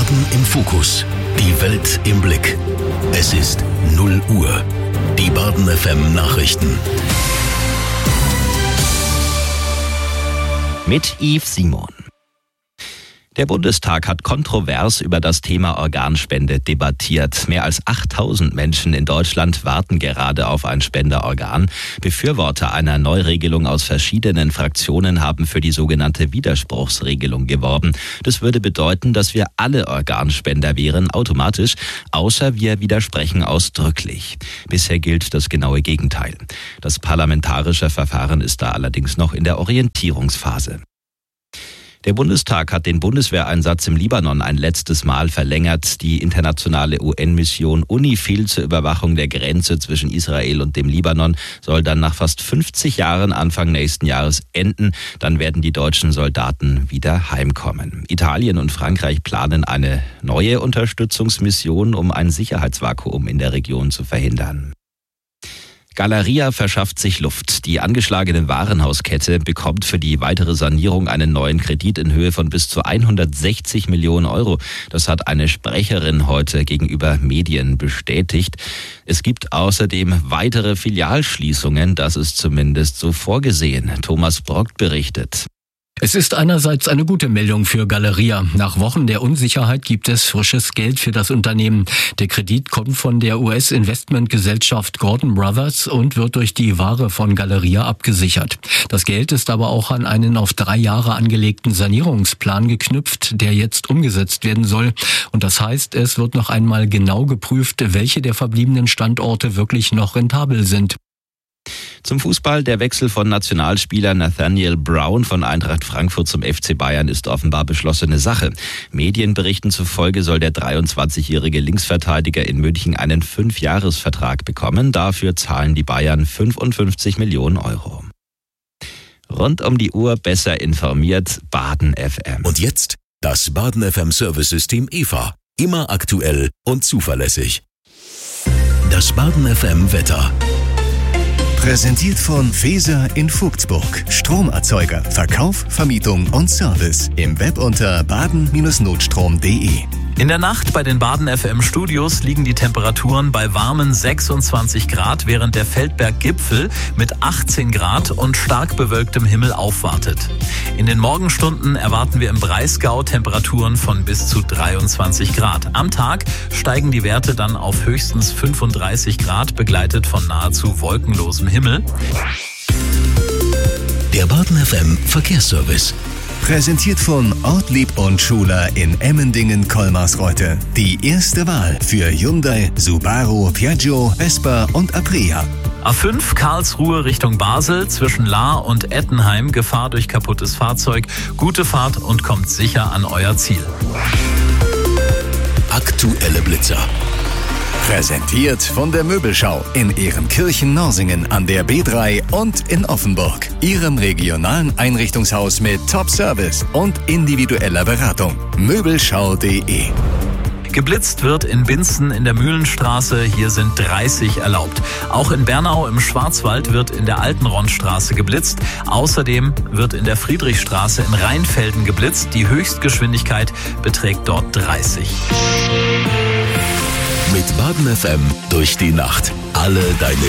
Baden im Fokus. Die Welt im Blick. Es ist 0 Uhr. Die Baden FM Nachrichten. Mit Yves Simon. Der Bundestag hat kontrovers über das Thema Organspende debattiert. Mehr als 8000 Menschen in Deutschland warten gerade auf ein Spenderorgan. Befürworter einer Neuregelung aus verschiedenen Fraktionen haben für die sogenannte Widerspruchsregelung geworben. Das würde bedeuten, dass wir alle Organspender wären, automatisch, außer wir widersprechen ausdrücklich. Bisher gilt das genaue Gegenteil. Das parlamentarische Verfahren ist da allerdings noch in der Orientierungsphase. Der Bundestag hat den Bundeswehreinsatz im Libanon ein letztes Mal verlängert. Die internationale UN-Mission UNIFIL zur Überwachung der Grenze zwischen Israel und dem Libanon soll dann nach fast 50 Jahren Anfang nächsten Jahres enden. Dann werden die deutschen Soldaten wieder heimkommen. Italien und Frankreich planen eine neue Unterstützungsmission, um ein Sicherheitsvakuum in der Region zu verhindern. Galeria verschafft sich Luft. Die angeschlagene Warenhauskette bekommt für die weitere Sanierung einen neuen Kredit in Höhe von bis zu 160 Millionen Euro. Das hat eine Sprecherin heute gegenüber Medien bestätigt. Es gibt außerdem weitere Filialschließungen, das ist zumindest so vorgesehen. Thomas Brock berichtet. Es ist einerseits eine gute Meldung für Galeria. Nach Wochen der Unsicherheit gibt es frisches Geld für das Unternehmen. Der Kredit kommt von der US-Investmentgesellschaft Gordon Brothers und wird durch die Ware von Galeria abgesichert. Das Geld ist aber auch an einen auf 3 Jahre angelegten Sanierungsplan geknüpft, der jetzt umgesetzt werden soll. Und das heißt, es wird noch einmal genau geprüft, welche der verbliebenen Standorte wirklich noch rentabel sind. Zum Fußball. Der Wechsel von Nationalspieler Nathaniel Brown von Eintracht Frankfurt zum FC Bayern ist offenbar beschlossene Sache. Medienberichten zufolge soll der 23-jährige Linksverteidiger in München einen 5-Jahres-Vertrag bekommen. Dafür zahlen die Bayern 55 Millionen Euro. Rund um die Uhr besser informiert, Baden FM. Und jetzt das Baden FM Service-System EVA. Immer aktuell und zuverlässig. Das Baden FM Wetter. Präsentiert von Feser in Vogtsburg. Stromerzeuger, Verkauf, Vermietung und Service. Im Web unter baden-notstrom.de. In der Nacht bei den Baden FM Studios liegen die Temperaturen bei warmen 26 Grad, während der Feldberg-Gipfel mit 18 Grad und stark bewölktem Himmel aufwartet. In den Morgenstunden erwarten wir im Breisgau Temperaturen von bis zu 23 Grad. Am Tag steigen die Werte dann auf höchstens 35 Grad, begleitet von nahezu wolkenlosem Himmel. Der Baden FM Verkehrsservice. Präsentiert von Ortlieb und Schuler in Emmendingen-Kolmarsreuth. Die erste Wahl für Hyundai, Subaru, Piaggio, Vespa und Aprilia. A5 Karlsruhe Richtung Basel, zwischen Lahr und Ettenheim, Gefahr durch kaputtes Fahrzeug. Gute Fahrt und kommt sicher an euer Ziel. Aktuelle Blitzer. Präsentiert von der Möbelschau in Ehrenkirchen-Norsingen an der B3 und in Offenburg. Ihrem regionalen Einrichtungshaus mit Top-Service und individueller Beratung. Möbelschau.de. Geblitzt wird in Binzen in der Mühlenstraße, hier sind 30 erlaubt. Auch in Bernau im Schwarzwald wird in der Altenrondstraße geblitzt. Außerdem wird in der Friedrichstraße in Rheinfelden geblitzt. Die Höchstgeschwindigkeit beträgt dort 30. Mit Baden FM durch die Nacht. Alle deine